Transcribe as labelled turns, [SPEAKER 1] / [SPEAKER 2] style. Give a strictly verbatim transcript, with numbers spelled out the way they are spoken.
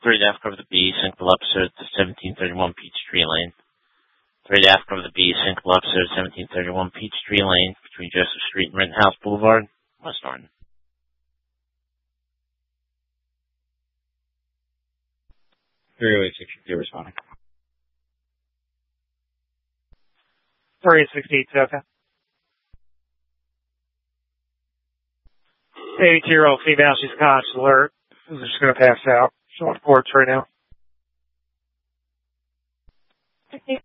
[SPEAKER 1] three to half cover the B, single officer to seventeen thirty-one Peachtree Lane. three to half cover the B, single officer to seventeen thirty-one Peachtree Lane between Joseph Street and Rittenhouse Boulevard, West Orange. three oh eight sixty-two responding.
[SPEAKER 2] three eight sixty-eight, okay. eighty-two-year-old female, she's conscious alert. She's just going to pass out. She's on the porch right now.
[SPEAKER 3] Okay.